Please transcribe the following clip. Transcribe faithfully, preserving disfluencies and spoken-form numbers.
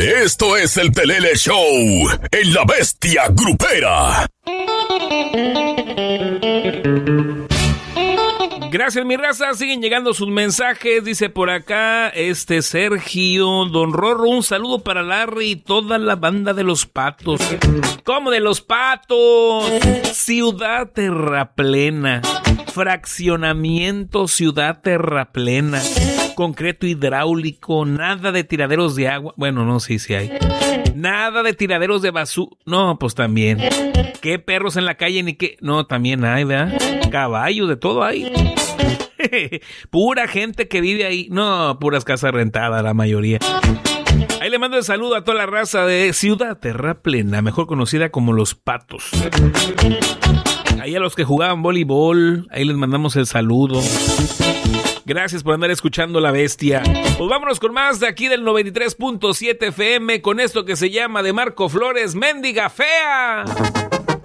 Esto es el Pelele Show en La Bestia Grupera. Gracias, mi raza. Siguen llegando sus mensajes. Dice por acá, este Sergio, Don Rorro, un saludo para Larry y toda la banda de Los Patos. ¿Cómo de Los Patos? Ciudad Terraplena. Fraccionamiento Ciudad Terraplena. Concreto hidráulico. Nada de tiraderos de agua. Bueno, no, sí, sí hay. Nada de tiraderos de basura. No, pues también. ¿Qué perros en la calle ni qué? No, también hay, ¿verdad? Caballos, de todo hay. Pura gente que vive ahí. No, puras casas rentadas la mayoría. Ahí le mando el saludo a toda la raza de Ciudad Terraplena, mejor conocida como Los Patos. Ahí a los que jugaban voleibol, ahí les mandamos el saludo. Gracias por andar escuchando La Bestia. Pues vámonos con más de aquí del noventa y tres punto siete F M con esto que se llama de Marco Flores, Mendiga Fea.